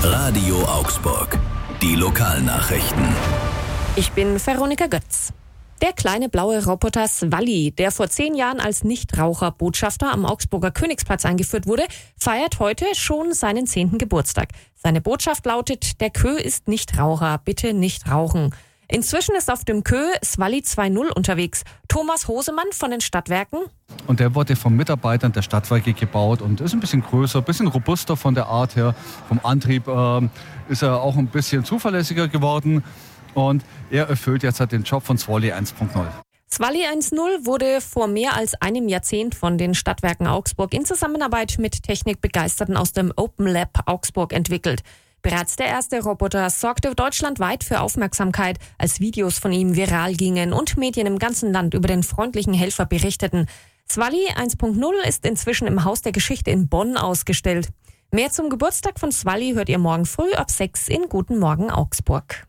Radio Augsburg. Die Lokalnachrichten. Ich bin Veronika Götz. Der kleine blaue Roboter Swally, der vor 10 Jahren als Nichtraucherbotschafter am Augsburger Königsplatz eingeführt wurde, feiert heute schon seinen 10. Geburtstag. Seine Botschaft lautet: Der Kö ist Nichtraucher, bitte nicht rauchen. Inzwischen ist auf dem Kö Swally 2.0 unterwegs. Thomas Hosemann von den Stadtwerken. Und der wurde von Mitarbeitern der Stadtwerke gebaut und ist ein bisschen größer, ein bisschen robuster von der Art her. Vom Antrieb ist er auch ein bisschen zuverlässiger geworden. Und er erfüllt jetzt den Job von Swally 1.0. Swally 1.0 wurde vor mehr als einem Jahrzehnt von den Stadtwerken Augsburg in Zusammenarbeit mit Technikbegeisterten aus dem Open Lab Augsburg entwickelt. Bereits der erste Roboter sorgte deutschlandweit für Aufmerksamkeit, als Videos von ihm viral gingen und Medien im ganzen Land über den freundlichen Helfer berichteten. Swally 1.0 ist inzwischen im Haus der Geschichte in Bonn ausgestellt. Mehr zum Geburtstag von Swally hört ihr morgen früh ab 6 in Guten Morgen Augsburg.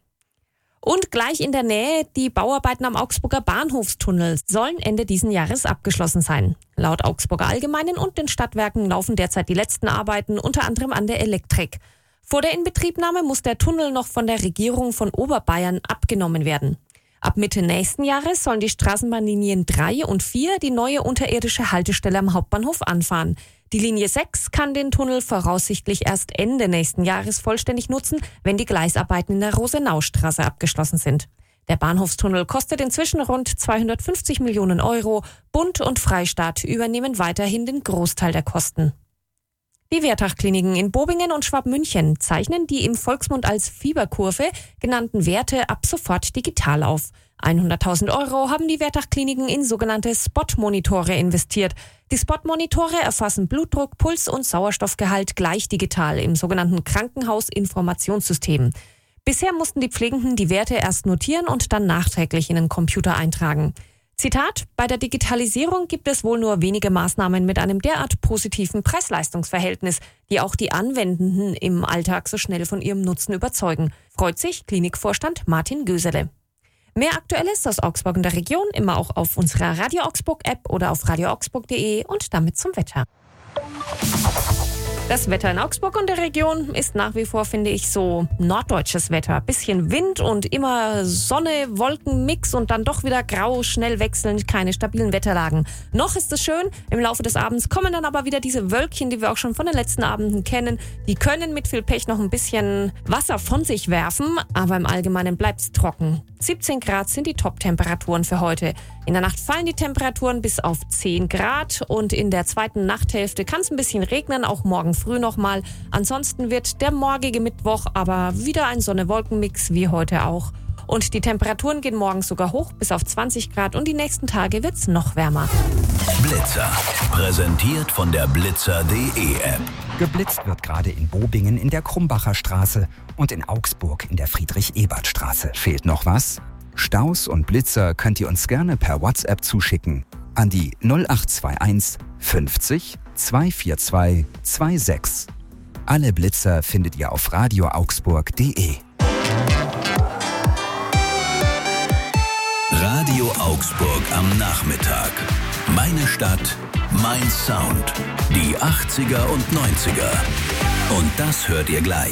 Und gleich in der Nähe, die Bauarbeiten am Augsburger Bahnhofstunnel sollen Ende diesen Jahres abgeschlossen sein. Laut Augsburger Allgemeinen und den Stadtwerken laufen derzeit die letzten Arbeiten, unter anderem an der Elektrik. Vor der Inbetriebnahme muss der Tunnel noch von der Regierung von Oberbayern abgenommen werden. Ab Mitte nächsten Jahres sollen die Straßenbahnlinien 3 und 4 die neue unterirdische Haltestelle am Hauptbahnhof anfahren. Die Linie 6 kann den Tunnel voraussichtlich erst Ende nächsten Jahres vollständig nutzen, wenn die Gleisarbeiten in der Rosenaustraße abgeschlossen sind. Der Bahnhofstunnel kostet inzwischen rund 250 Millionen Euro. Bund und Freistaat übernehmen weiterhin den Großteil der Kosten. Die Wertach-Kliniken in Bobingen und Schwabmünchen zeichnen die im Volksmund als Fieberkurve genannten Werte ab sofort digital auf. 100.000 Euro haben die Wertach-Kliniken in sogenannte Spot-Monitore investiert. Die Spot-Monitore erfassen Blutdruck, Puls und Sauerstoffgehalt gleich digital im sogenannten Krankenhausinformationssystem. Bisher mussten die Pflegenden die Werte erst notieren und dann nachträglich in den Computer eintragen. Zitat: Bei der Digitalisierung gibt es wohl nur wenige Maßnahmen mit einem derart positiven Preis-Leistungs-Verhältnis, die auch die Anwendenden im Alltag so schnell von ihrem Nutzen überzeugen, freut sich Klinikvorstand Martin Gösele. Mehr Aktuelles aus Augsburg und der Region immer auch auf unserer Radio Augsburg App oder auf radioaugsburg.de und damit zum Wetter. Das Wetter in Augsburg und der Region ist nach wie vor, finde ich, so norddeutsches Wetter. Bisschen Wind und immer Sonne, Wolkenmix und dann doch wieder grau, schnell wechselnd, keine stabilen Wetterlagen. Noch ist es schön, im Laufe des Abends kommen dann aber wieder diese Wölkchen, die wir auch schon von den letzten Abenden kennen. Die können mit viel Pech noch ein bisschen Wasser von sich werfen, aber im Allgemeinen bleibt es trocken. 17 Grad sind die Top-Temperaturen für heute. In der Nacht fallen die Temperaturen bis auf 10 Grad und in der zweiten Nachthälfte kann es ein bisschen regnen, auch morgen früh nochmal. Ansonsten wird der morgige Mittwoch aber wieder ein Sonne-Wolken-Mix wie heute auch. Und die Temperaturen gehen morgen sogar hoch bis auf 20 Grad und die nächsten Tage wird es noch wärmer. Blitzer. Präsentiert von der Blitzer.de App. Geblitzt wird gerade in Bobingen in der Krumbacher Straße und in Augsburg in der Friedrich-Ebert-Straße. Fehlt noch was? Staus und Blitzer könnt ihr uns gerne per WhatsApp zuschicken an die 0821 50 242 26. Alle Blitzer findet ihr auf radioaugsburg.de. Radio Augsburg am Nachmittag. Meine Stadt, mein Sound. Die 80er und 90er. Und das hört ihr gleich.